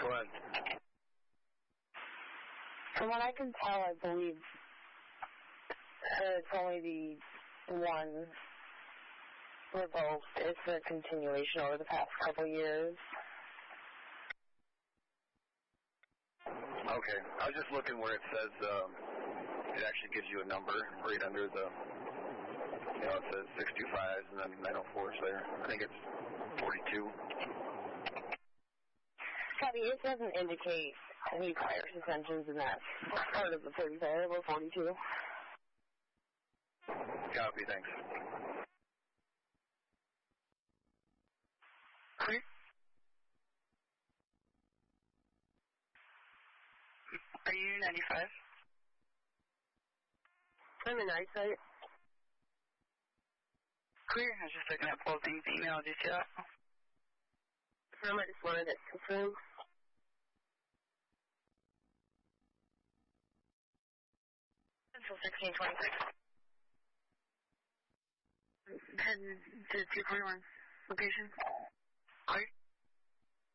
Go ahead. From what I can tell, I believe it's only the one revoked. It's a continuation over the past couple years. Okay. I was just looking where it says, it actually gives you a number right under the, it says 625 and then 904 is there. I think it's 42. Copy, it doesn't indicate any prior suspensions in that part of the 35 or 42. Copy, thanks. Clear? Are you 95? I'm in eyesight. Clear. I was just looking at both things emailed you to that. I just wanted it confirmed. Until 1626. Heading to 241 location. Clear.